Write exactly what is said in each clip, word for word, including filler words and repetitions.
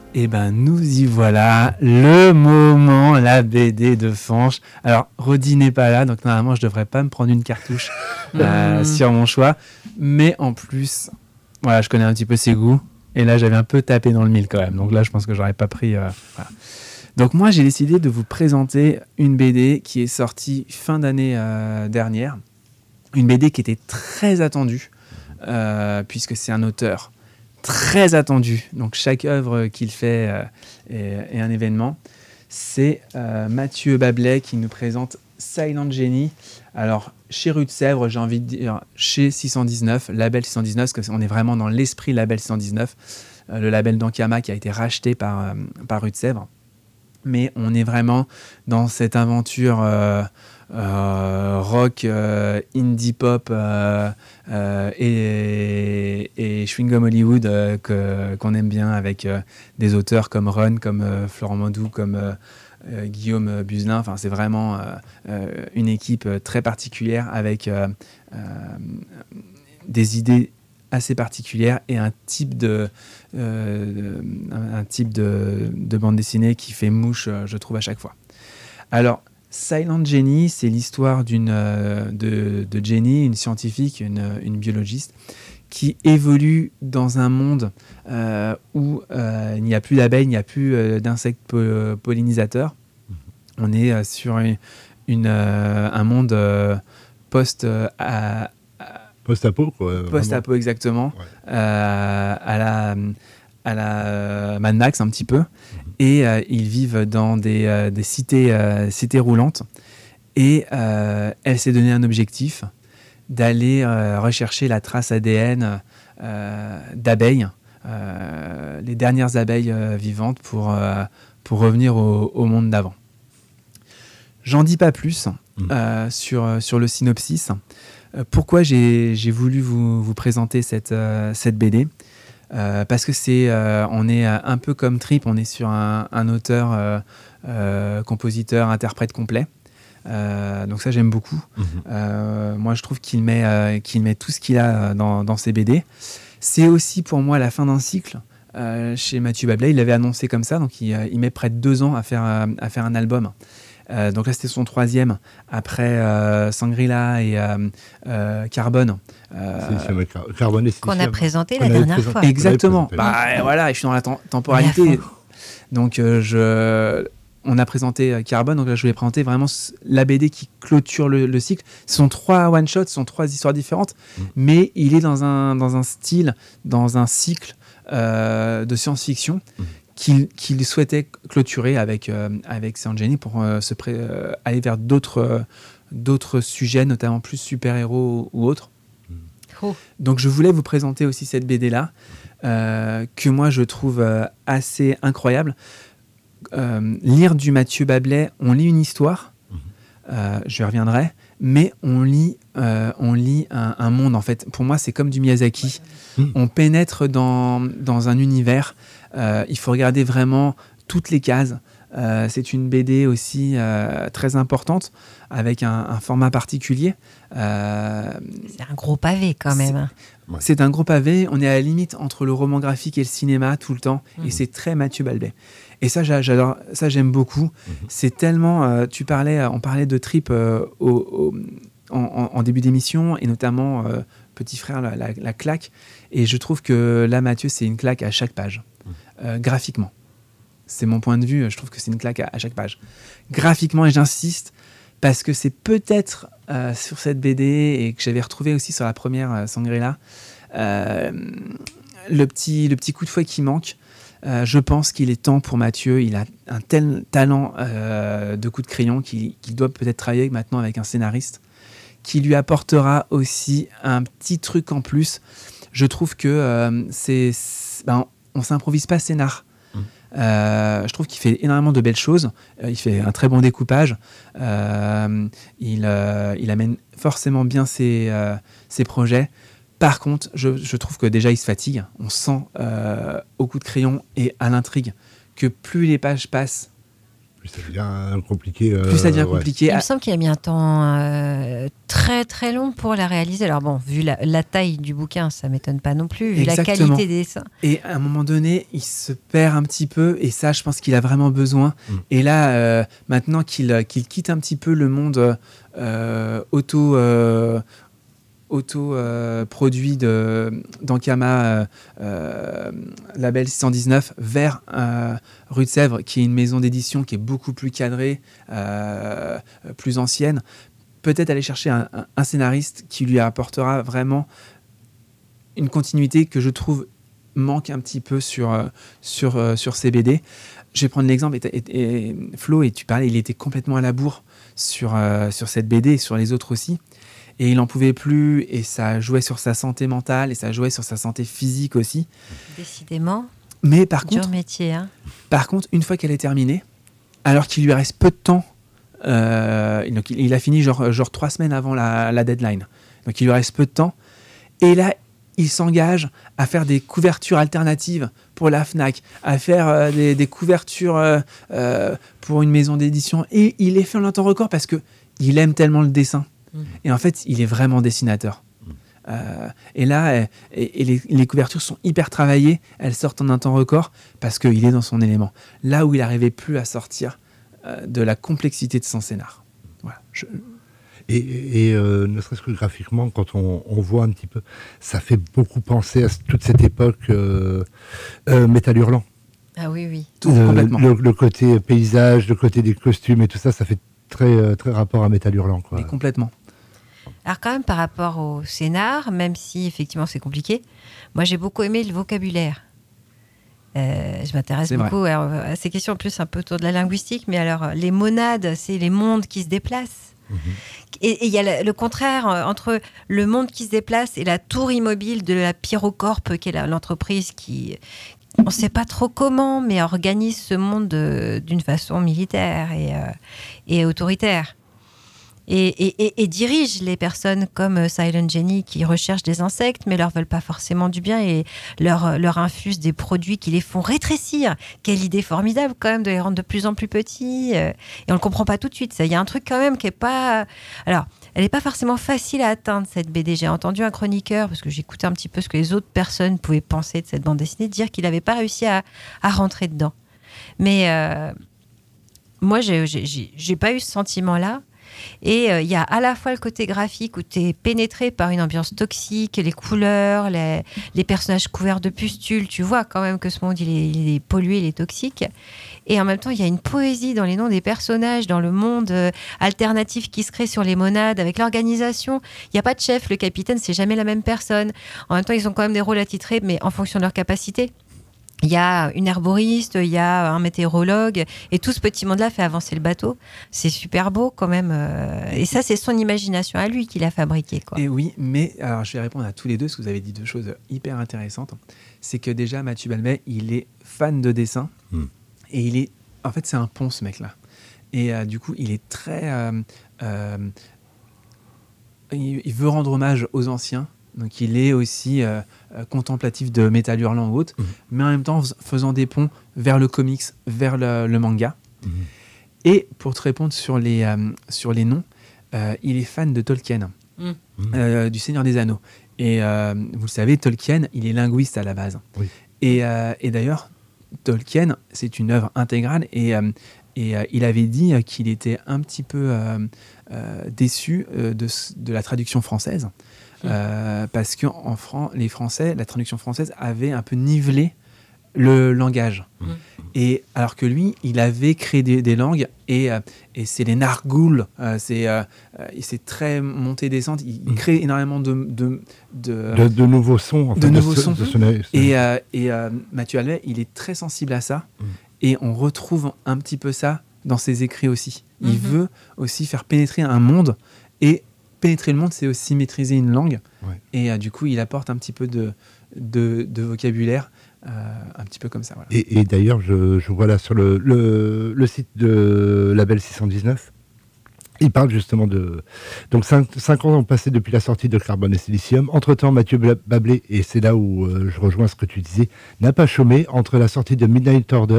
Et ben nous y voilà, le moment, la B D de Fanche. Alors Rodi n'est pas là, donc normalement je devrais pas me prendre une cartouche euh, Mmh. sur mon choix, mais en plus, voilà, je connais un petit peu ses goûts, et là j'avais un peu tapé dans le mille quand même, donc là je pense que j'aurais pas pris. Euh, voilà. Donc moi j'ai décidé de vous présenter une B D qui est sortie fin d'année euh, dernière, une B D qui était très attendue, euh, puisque c'est un auteur très attendu. Donc chaque œuvre qu'il fait euh, est, est un événement. C'est euh, Mathieu Bablet qui nous présente Silent Genie. Alors chez Rue de Sèvres, j'ai envie de dire chez six cent dix-neuf, label six cent dix-neuf, parce qu'on est vraiment dans l'esprit label six cent dix-neuf, euh, le label d'Ankama qui a été racheté par, euh, par Rue de Sèvres. Mais on est vraiment dans cette aventure euh, euh, rock, euh, indie pop euh, euh, et, et chewing gum Hollywood euh, que, qu'on aime bien, avec euh, des auteurs comme Run, comme euh, Florent Mandou, comme euh, euh, Guillaume Buzelin. Enfin, c'est vraiment euh, euh, une équipe très particulière avec euh, euh, des idées assez particulières et un type de euh, un, un type de, de bande dessinée qui fait mouche, euh, je trouve, à chaque fois. Alors Silent Genie, c'est l'histoire d'une euh, de, de Jenny, une scientifique, une, une biologiste qui évolue dans un monde euh, où euh, il n'y a plus d'abeilles, il n'y a plus euh, d'insectes po- pollinisateurs. On est euh, sur une, une, euh, un monde euh, post euh, à, Post-apo, quoi. Post-apo, exactement. Ouais. Euh, à la, à la Mad Max, un petit peu. Mmh. Et euh, ils vivent dans des, euh, des cités, euh, cités roulantes. Et euh, elle s'est donné un objectif d'aller euh, rechercher la trace A D N euh, d'abeilles, euh, les dernières abeilles euh, vivantes, pour, euh, pour revenir au, au monde d'avant. J'en dis pas plus mmh. euh, sur, sur le synopsis. Pourquoi j'ai, j'ai voulu vous, vous présenter cette, euh, cette B D euh, Parce que c'est, euh, on est un peu comme Trip, on est sur un, un auteur, euh, euh, compositeur, interprète complet. Euh, donc ça, j'aime beaucoup. Mmh. Euh, moi, je trouve qu'il met, euh, qu'il met tout ce qu'il a dans, dans ses B D. C'est aussi pour moi la fin d'un cycle. Euh, chez Mathieu Bablet, il l'avait annoncé comme ça, donc il, il met près de deux ans à faire, à faire un album. Euh, donc là, c'était son troisième, après euh, Sangrila et euh, euh, Carbone. Euh, c'est Carbone et qu'on a présenté la dernière présenté. fois. Exactement. Bah, et voilà, je suis dans la tem- temporalité. Donc, euh, je... on a présenté Carbone. Donc là, je voulais présenter vraiment la B D qui clôture le, le cycle. Ce sont trois one-shots, ce sont trois histoires différentes, mmh. mais il est dans un, dans un style, dans un cycle euh, de science-fiction. Mmh. Qu'il, qu'il souhaitait clôturer avec, euh, avec Silent Genie pour euh, se pré- euh, aller vers d'autres, euh, d'autres sujets, notamment plus super-héros ou, ou autres. Oh. Donc je voulais vous présenter aussi cette B D-là, euh, que moi je trouve euh, assez incroyable. Euh, lire du Mathieu Bablet, on lit une histoire, euh, je reviendrai, mais on lit, euh, on lit un, un monde, en fait. Pour moi, c'est comme du Miyazaki. Mmh. On pénètre dans, dans un univers. Euh, il faut regarder vraiment toutes les cases. Euh, c'est une B D aussi euh, très importante, avec un, un format particulier. Euh, c'est un gros pavé quand même. C'est, c'est un gros pavé. On est à la limite entre le roman graphique et le cinéma tout le temps. Mmh. Et c'est très Mathieu Bablet. Et ça, j'adore, ça j'aime beaucoup. Mmh. C'est tellement... Euh, tu parlais, on parlait de Trip euh, au, au, en, en début d'émission, et notamment euh, Petit Frère, la, la, la claque. Et je trouve que là, Mathieu, c'est une claque à chaque page. Mmh. Euh, graphiquement. C'est mon point de vue, je trouve que c'est une claque à, à chaque page. Graphiquement, et j'insiste, parce que c'est peut-être euh, sur cette B D, et que j'avais retrouvé aussi sur la première euh, Sangrila, euh, le, petit, le petit coup de fouet qui manque. Euh, je pense qu'il est temps pour Mathieu. Il a un tel talent euh, de coup de crayon qu'il, qu'il doit peut-être travailler maintenant avec un scénariste qui lui apportera aussi un petit truc en plus. Je trouve que euh, c'est, c'est, ben, on s'improvise pas scénar. Mmh. Euh, je trouve qu'il fait énormément de belles choses. Euh, il fait un très bon découpage. Euh, il, euh, il amène forcément bien ses, euh, ses projets. Par contre, je, je trouve que déjà, il se fatigue. On sent euh, au coup de crayon et à l'intrigue que plus les pages passent, plus ça devient compliqué. Euh, plus ça devient ouais. compliqué. Il me semble qu'il a mis un temps euh, très très long pour la réaliser. Alors bon, vu la, la taille du bouquin, ça m'étonne pas non plus, vu Exactement. la qualité des dessins. Et à un moment donné, il se perd un petit peu, et ça, je pense qu'il a vraiment besoin. Mm. Et là, euh, maintenant qu'il, qu'il quitte un petit peu le monde euh, auto... Euh, auto-produit euh, de, d'Ankama, euh, euh, label six cent dix-neuf, vers euh, Rue de Sèvres, qui est une maison d'édition qui est beaucoup plus cadrée, euh, plus ancienne. Peut-être aller chercher un, un, un scénariste qui lui apportera vraiment une continuité que je trouve manque un petit peu sur, euh, sur, euh, sur ces B D. Je vais prendre l'exemple, et, et, et Flo, et tu parlais, il était complètement à la bourre sur, euh, sur cette B D et sur les autres aussi. Et il n'en pouvait plus, et ça jouait sur sa santé mentale, et ça jouait sur sa santé physique aussi. Décidément. Mais par dur contre, métier. Hein. Par contre, une fois qu'elle est terminée, alors qu'il lui reste peu de temps, euh, donc il, il a fini genre, genre trois semaines avant la, la deadline. Donc il lui reste peu de temps. Et là, il s'engage à faire des couvertures alternatives pour la Fnac, à faire euh, des, des couvertures euh, euh, pour une maison d'édition. Et il les fait en un temps record parce qu'il aime tellement le dessin. Et en fait, il est vraiment dessinateur. Euh, et là, et, et les, les couvertures sont hyper travaillées. Elles sortent en un temps record parce qu'il est dans son élément. Là où il n'arrivait plus à sortir euh, de la complexité de son scénar. Voilà. Je... Et, et euh, ne serait-ce que graphiquement, quand on, on voit un petit peu, ça fait beaucoup penser à toute cette époque euh, euh, Métal Hurlant. Ah oui, oui. Tout, euh, complètement. Le, le côté paysage, le côté des costumes et tout ça, ça fait très, très rapport à Métal Hurlant, quoi. Mais complètement. Alors quand même, par rapport au scénar, même si effectivement c'est compliqué, moi j'ai beaucoup aimé le vocabulaire. Euh, je m'intéresse c'est beaucoup alors, à ces questions, en plus un peu autour de la linguistique, mais alors les monades, c'est les mondes qui se déplacent. Mmh. Et il y a le, le contraire entre le monde qui se déplace et la tour immobile de la Pyrocorp, qui est la, l'entreprise qui... On ne sait pas trop comment, mais organise ce monde de, d'une façon militaire et, euh, et autoritaire. Et, et, et, et dirige les personnes comme Silent Jenny qui recherchent des insectes mais leur veulent pas forcément du bien et leur, leur infusent des produits qui les font rétrécir. Quelle idée formidable quand même de les rendre de plus en plus petits. Et on le comprend pas tout de suite. Il y a un truc quand même qui est pas... Alors, elle n'est pas forcément facile à atteindre, cette B D. J'ai entendu un chroniqueur, parce que j'écoutais un petit peu ce que les autres personnes pouvaient penser de cette bande dessinée, dire qu'il n'avait pas réussi à, à rentrer dedans. Mais euh, moi, j'ai, j'ai, j'ai pas eu ce sentiment-là. Et il euh, y a à la fois le côté graphique où tu es pénétré par une ambiance toxique, les couleurs, les, les personnages couverts de pustules. Tu vois quand même que ce monde, il est, il est pollué, il est toxique. Et en même temps, il y a une poésie dans les noms des personnages, dans le monde euh, alternatif qui se crée sur les monades, avec l'organisation. Il n'y a pas de chef, le capitaine, c'est jamais la même personne. En même temps, ils ont quand même des rôles attitrés, mais en fonction de leur capacité. Il y a une herboriste, il y a un météorologue, et tout ce petit monde-là fait avancer le bateau. C'est super beau quand même. Et ça, c'est son imagination à lui qu'il a fabriqué, quoi. Et oui, mais alors je vais répondre à tous les deux, parce que vous avez dit deux choses hyper intéressantes. C'est que déjà, Mathieu Balmet, il est fan de dessin, mm. et il est... En fait, c'est un pont, ce mec-là. Et euh, du coup, il est très... Euh, euh, il, il veut rendre hommage aux anciens. Donc il est aussi euh, contemplatif de Métal Hurlant ou autre, mmh. mais en même temps faisant des ponts vers le comics, vers le, le manga. Mmh. Et pour te répondre sur les, euh, sur les noms, euh, il est fan de Tolkien, mmh. euh, du Seigneur des Anneaux. Et euh, vous le savez, Tolkien, il est linguiste à la base. Oui. Et, euh, et d'ailleurs, Tolkien, c'est une œuvre intégrale et, euh, et euh, il avait dit qu'il était un petit peu euh, euh, déçu euh, de, de la traduction française. Euh, parce que en Fran- les Français, la traduction française avait un peu nivelé le langage. Mmh. Et alors que lui, il avait créé des, des langues et, euh, et c'est les nargoules, euh, c'est, euh, c'est très montée descente. Il mmh. crée énormément de de, de, de, de nouveaux sons. En fait, de nouveaux de sons. De sonner, et euh, et euh, Mathieu Balmet, il est très sensible à ça. Mmh. Et on retrouve un petit peu ça dans ses écrits aussi. Il mmh. veut aussi faire pénétrer un monde et pénétrer le monde, c'est aussi maîtriser une langue. Ouais. Et euh, du coup, il apporte un petit peu de, de, de vocabulaire, euh, un petit peu comme ça. Voilà. Et, et d'ailleurs, je, je vois là sur le, le, le site de Label six cent dix-neuf, il parle justement de... Donc, cinq, cinq ans ont passé depuis la sortie de Carbone et Silicium. Entre-temps, Mathieu Balmet, et c'est là où euh, je rejoins ce que tu disais, n'a pas chômé entre la sortie de Midnight Order,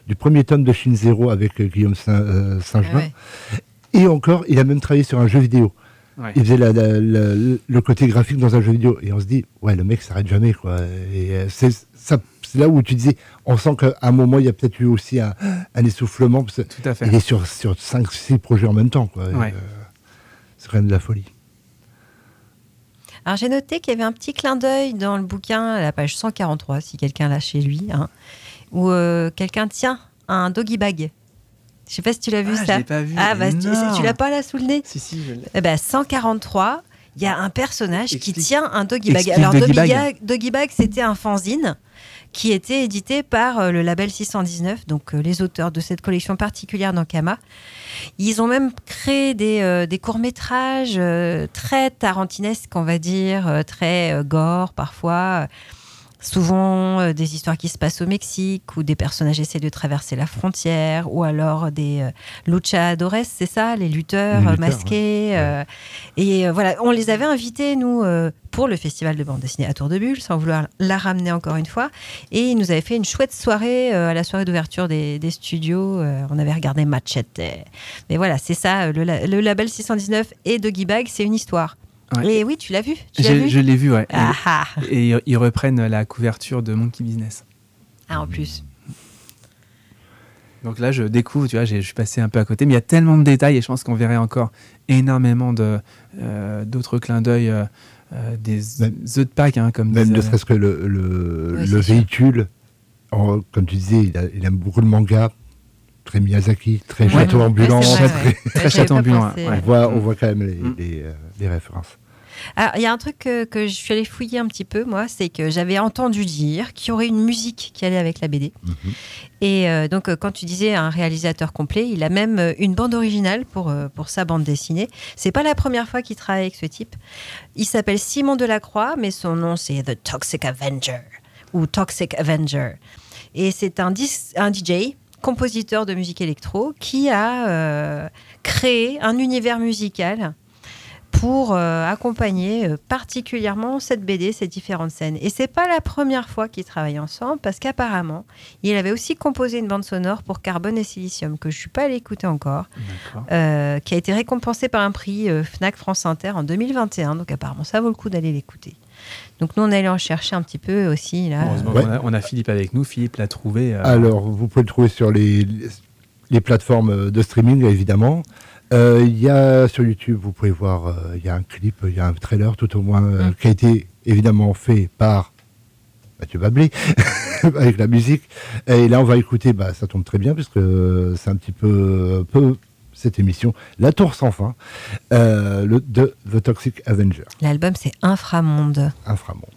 du premier tome de Chine Zéro avec euh, Guillaume Saint, euh, Saint-Germain. Ah ouais. Et encore, il a même travaillé sur un jeu vidéo. Ouais. Il faisait la, la, la, le côté graphique dans un jeu vidéo. Et on se dit, ouais, le mec s'arrête jamais, quoi. Et euh, c'est, ça, c'est là où tu disais, on sent qu'à un moment, il y a peut-être eu aussi un, un essoufflement. Parce Tout à fait. Il est sur, sur cinq six projets en même temps, quoi. Ouais. Et, euh, c'est quand même de la folie. Alors, j'ai noté qu'il y avait un petit clin d'œil dans le bouquin, à la page cent quarante-trois, si quelqu'un l'a chez lui, hein, où euh, quelqu'un tient un doggy bag. Je ne sais pas si tu l'as vu, ah, ça. Je l'ai pas vu. Ah, bah, tu, tu l'as pas là sous le nez? Si, si, je l'ai. Eh ben, cent quarante-trois, il y a un personnage Explique. qui tient un doggy bag. Explique Alors, doggy doggy bag. bag, doggy bag, c'était un fanzine qui était édité par euh, le label six cent dix-neuf, donc euh, les auteurs de cette collection particulière d'Ankama. Ils ont même créé des, euh, des courts-métrages euh, très tarantinesques, on va dire, euh, très euh, gore parfois. Souvent euh, des histoires qui se passent au Mexique où des personnages essaient de traverser la frontière, ou alors des euh, luchadores, c'est ça, les lutteurs, les lutteurs euh, masqués. ouais. Euh, et euh, voilà, on les avait invités, nous, euh, pour le festival de bande dessinée à Tour de Bulle, sans vouloir la ramener encore une fois. Et ils nous avaient fait une chouette soirée euh, à la soirée d'ouverture des, des studios. Euh, on avait regardé Machete. Mais voilà, c'est ça, le, le label six cent dix-neuf et Doggy Bag, c'est une histoire. Ouais. Et oui, tu l'as vu, tu l'as vu Je l'ai vu, ouais. Ah, ah. Et, et ils reprennent la couverture de Monkey Business. Ah, en plus. Donc là, je découvre, tu vois, je suis passé un peu à côté, mais il y a tellement de détails et je pense qu'on verrait encore énormément de, euh, d'autres clins d'œil, euh, des œufs de Pâques, hein, comme même disait... ne serait-ce que le, le, oui, le véhicule, en, comme tu disais, il, a, il aime beaucoup le manga. Très Miyazaki, très ouais. château ambulant. Ouais, très, vrai, ouais. très château ambulant. Ouais. On, voit, on voit quand même les, mm. les, euh, les références. Alors, il y a un truc que, que je suis allée fouiller un petit peu, moi, c'est que j'avais entendu dire qu'il y aurait une musique qui allait avec la B D. Mm-hmm. Et euh, donc, quand tu disais un réalisateur complet, il a même une bande originale pour, pour sa bande dessinée. C'est pas la première fois qu'il travaille avec ce type. Il s'appelle Simon Delacroix, mais son nom, c'est The Toxic Avenger, ou Toxic Avenger. Et c'est un, dis- un D J, compositeur de musique électro, qui a euh, créé un univers musical pour euh, accompagner euh, particulièrement cette B D, ces différentes scènes. Et c'est pas la première fois qu'ils travaillent ensemble, parce qu'apparemment, il avait aussi composé une bande sonore pour Carbone et Silicium, que je suis pas allée écouter encore, euh, qui a été récompensée par un prix euh, Fnac France Inter en deux mille vingt et un. Donc apparemment, ça vaut le coup d'aller l'écouter. Donc nous, on allait en chercher un petit peu aussi. Là. Heureusement ouais. qu'on a, on a Philippe avec nous. Philippe l'a trouvé. Euh... Alors, vous pouvez le trouver sur les, les plateformes de streaming, évidemment. Il euh, y a sur YouTube, vous pouvez voir, il euh, y a un clip, il y a un trailer, tout au moins, euh, mm. qui a été évidemment fait par Mathieu Bablé, avec la musique. Et là, on va écouter, bah, ça tombe très bien, parce que c'est un petit peu, peu cette émission, La Tour sans fin, euh, le, de The Toxic Avenger. L'album, c'est Inframonde. Inframonde.